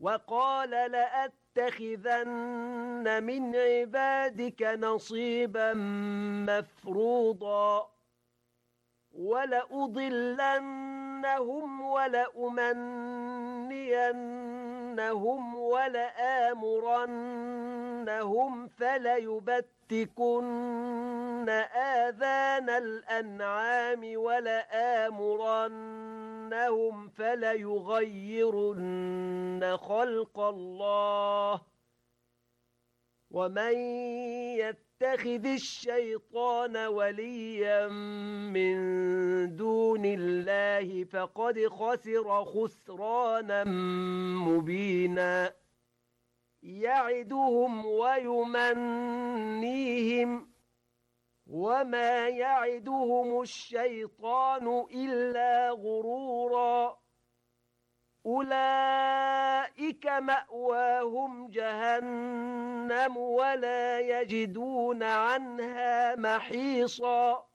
وقال لأتخذن من عبادك نصيبا مفروضا ولأضلنهم ولأمنينهم ولآمرنهم فليبتكن آذان الأنعام ولآمرنهم فليغيرن خلق الله ومن يتخذ الشيطان وليا من دون الله فقد خسر خسرانا مبينا يعدهم ويمنيهم وما يعدهم الشيطان إلا غرورا أولئك مأواهم جهنم ولا يجدون عنها محيصا